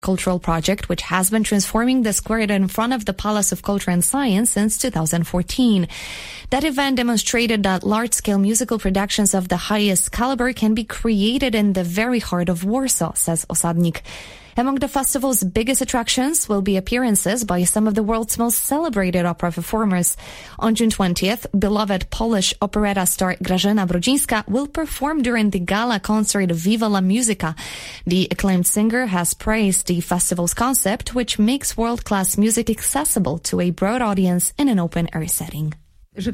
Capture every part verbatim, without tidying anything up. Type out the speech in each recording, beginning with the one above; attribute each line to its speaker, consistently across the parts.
Speaker 1: cultural project which has been transforming the square in front of the Palace of Culture and Science since two thousand fourteen. That event demonstrated that large-scale musical productions of the highest caliber can be created in the very heart of Warsaw, says Osadnik. Among the festival's biggest attractions will be appearances by some of the world's most celebrated opera performers. On June twentieth, beloved Polish operetta star Grażyna Brodzińska will perform during the gala concert Viva la Musica. The acclaimed singer has praised the festival's concept, which makes world-class music accessible to a broad audience in an open-air setting. In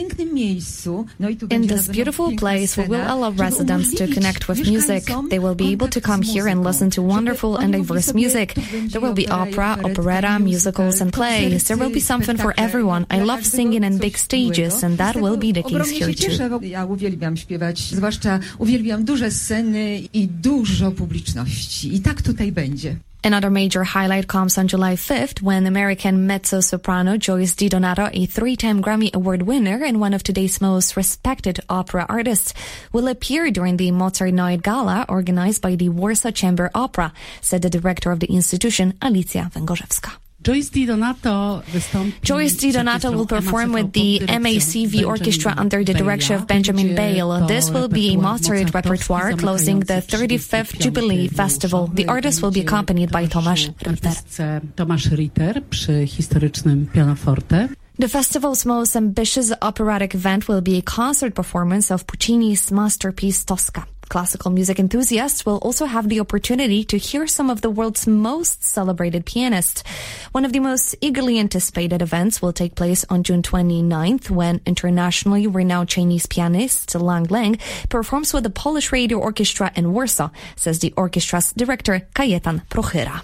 Speaker 1: this beautiful place, we will allow residents to connect with music. They will be able to come here and listen to wonderful and diverse music. There will be opera, operetta, musicals, and plays. There will be something for everyone. I love singing in big stages, and that will be the case here too.
Speaker 2: Ja uwielbiam śpiewać, zwłaszcza uwielbiam duże sceny i dużo publiczności. I tak tutaj będzie.
Speaker 1: Another major highlight comes on July fifth when American mezzo-soprano Joyce DiDonato, a three-time Grammy Award winner and one of today's most respected opera artists, will appear during the Mozart Night Gala organized by the Warsaw Chamber Opera, said the director of the institution, Alicja Węgorzewska.
Speaker 3: Joyce DiDonato
Speaker 1: Joyce DiDonato will perform with the M A C V Orchestra under the direction of Benjamin Bale. This will be a Mozart repertoire closing the thirty-fifth Jubilee Festival. The artist will be accompanied by Tomasz Ritter.
Speaker 3: Tomasz Ritter przy historycznym pianoforte.
Speaker 1: The festival's most ambitious operatic event will be a concert performance of Puccini's masterpiece Tosca. Classical music enthusiasts will also have the opportunity to hear some of the world's most celebrated pianists. One of the most eagerly anticipated events will take place on June twenty-ninth when internationally renowned Chinese pianist Lang Lang performs with the Polish Radio Orchestra in Warsaw, says the orchestra's director Kajetan Prochyra.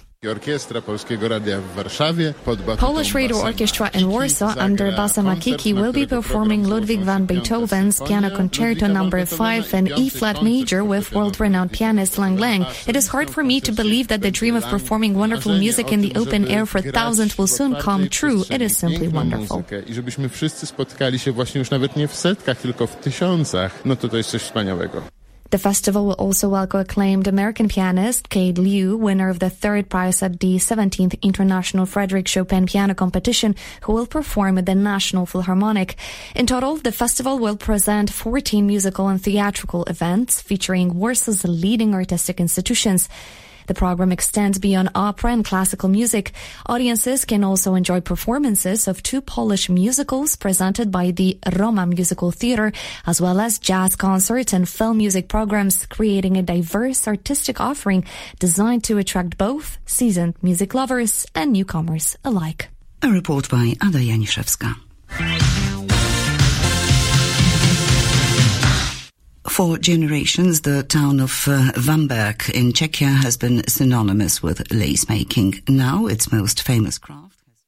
Speaker 1: Polish Radio Orchestra in Warsaw under Basa Makiki will be performing Ludwig van Beethoven's Piano Concerto number five in E-flat major with world-renowned pianist Lang Lang. It is hard for me to believe that the dream of performing wonderful music in the open air for thousands will soon come true. It is simply wonderful.
Speaker 4: I żebyśmy wszyscy spotkali się właśnie już nawet nie w setkach, tylko w tysiącach. No to to jest coś wspaniałego.
Speaker 1: The festival will also welcome acclaimed American pianist Cade Liu, winner of the third prize at the seventeenth International Frédéric Chopin Piano Competition, who will perform at the National Philharmonic. In total, the festival will present fourteen musical and theatrical events featuring Warsaw's leading artistic institutions. The program extends beyond opera and classical music. Audiences can also enjoy performances of two Polish musicals presented by the Roma Musical Theatre, as well as jazz concerts and film music programs, creating a diverse artistic offering designed to attract both seasoned music lovers and newcomers alike.
Speaker 5: A report by Ada Janiszewska. For generations, the town of uh, Vamberk in Czechia has been synonymous with lace making. Now its most famous craft has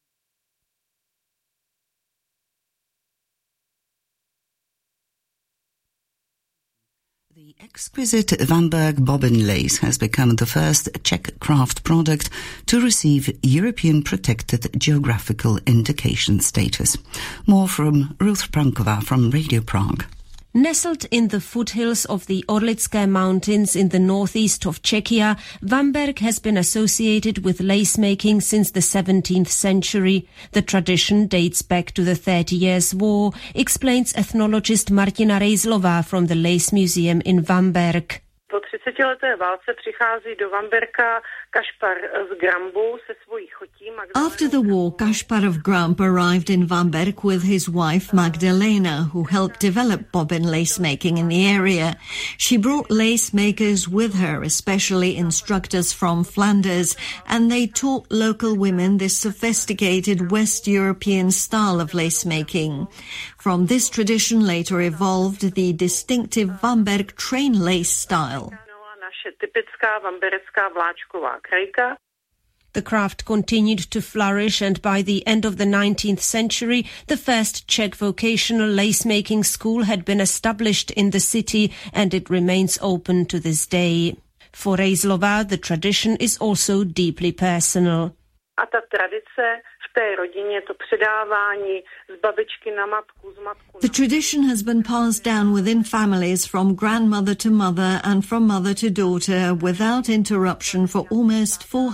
Speaker 5: been... The exquisite Vamberk bobbin lace has become the first Czech craft product to receive European Protected Geographical Indication status. More from Ruth Prankova from Radio Prague.
Speaker 6: Nestled in the foothills of the Orlické Mountains in the northeast of Czechia, Vamberk has been associated with lace making since the seventeenth century. The tradition dates back to the Thirty Years' War, explains ethnologist Martina Rejzlová from the Lace Museum in Vamberk.
Speaker 7: Po třicetileté válce přichází do Vamberka Kašpar z Grambu se svojí chotí.
Speaker 8: After the war, Kaspar of Gramp arrived in Vamberk with his wife Magdalena, who helped develop bobbin lace making in the area. She brought lace makers with her, especially instructors from Flanders, and they taught local women this sophisticated West European style of lace making. From this tradition later evolved the distinctive Vamberk train lace style.
Speaker 6: The craft continued to flourish, and by the end of the nineteenth century, the first Czech vocational lace-making school had been established in the city, and it remains open to this day. For Rejzlová, the tradition is also deeply personal.
Speaker 7: A ta tradice té rodině, to předávání z babičky na matku, z matku
Speaker 8: The
Speaker 7: na...
Speaker 8: tradition has been passed down within families from grandmother to mother and from mother to daughter without interruption for almost four